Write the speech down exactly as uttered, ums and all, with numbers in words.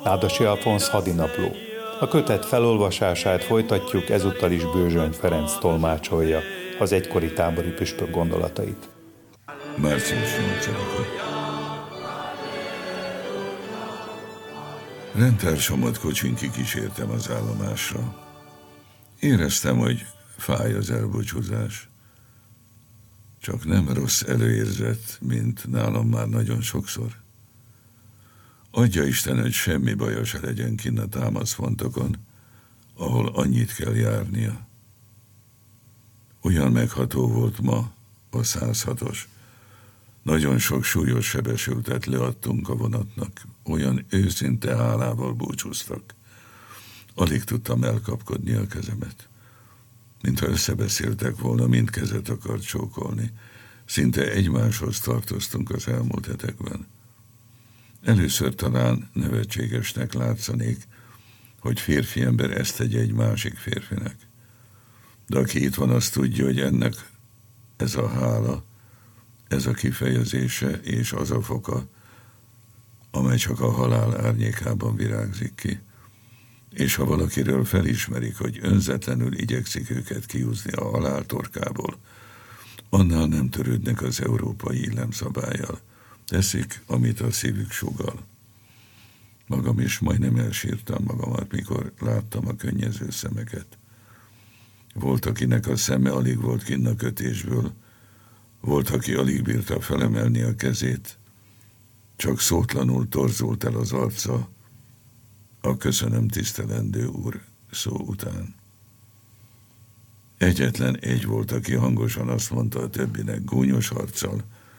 Nádasi Alfonz hadinapló. A kötet felolvasását folytatjuk, ezúttal is Bőzsöny Ferenc tolmácsolja az egykori tábori püspök gondolatait. március nyolcadika. Rendtársamat kocsin kikísértem az állomásra. Éreztem, hogy fáj az elbúcsúzás. Csak nem rossz előérzet, mint nálam már nagyon sokszor. Adja Isten, hogy semmi baja se legyen kinn a támaszfontokon, ahol annyit kell járnia. Olyan megható volt ma a száz hatos. Nagyon sok súlyos sebesültet leadtunk a vonatnak, olyan őszinte hálával búcsúztak. Alig tudtam elkapkodni a kezemet. Mintha összebeszéltek volna, mind kezet akart csókolni. Szinte egymáshoz tartoztunk az elmúlt hetekben. Először talán nevetségesnek látszanék, hogy férfi ember ezt tegye egy másik férfinek. De aki itt van, azt tudja, hogy ennek ez a hála, ez a kifejezése és az a foka, amely csak a halál árnyékában virágzik ki. És ha valakiről felismerik, hogy önzetlenül igyekszik őket kiúzni a halál torkából, annál nem törődnek az európai illemszabállyal. Teszik, amit a szívük sugall. Magam is majdnem elsírtam magamat, mikor láttam a könnyező szemeket. Volt, akinek a szeme alig volt kinn a kötésből, volt, aki alig bírta felemelni a kezét, csak szótlanul torzult el az arca a köszönöm tisztelendő úr szó után. Egyetlen egy volt, aki hangosan azt mondta a többinek gúnyos arccal,